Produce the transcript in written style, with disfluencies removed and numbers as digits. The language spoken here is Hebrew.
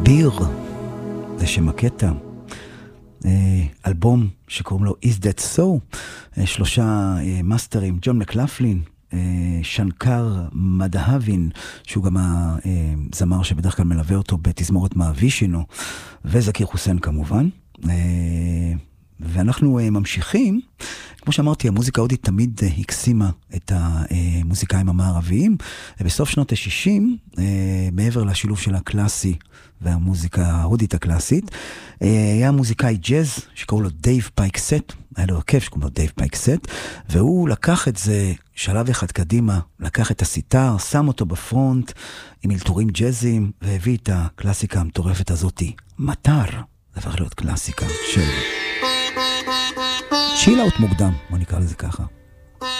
אביר, זה שם הקטע. אלבום שקוראים לו Is That So, 3 מאסטרים, ג'ון מקלפלין, שנקר מדהבין, שהוא גם הזמר שבדרך כלל מלווה אותו בתזמורת מאבישינו, וזקיר חוסיין כמובן. ואנחנו ממשיכים, כמו שאמרתי, המוזיקה ההודית תמיד הקסימה את המוזיקאים המערביים, ובסוף שנות ה-60, מעבר לשילוב של הקלאסי והמוזיקה ההודית הקלאסית, היה מוזיקאי ג'אז שקראו לו דייב פייקסט, היה לו הרכב שקוראים לו דייב פייקסט, והוא לקח את זה שלב אחד קדימה, לקח את הסיטר, שם אותו בפרונט עם אלתורים ג'אזיים, והביא את הקלאסיקה המטורפת הזאת, מטר, זה הפך להיות קלאסיקה של צ'יל אאוט מוקדם, בוא נקרא לזה ככה.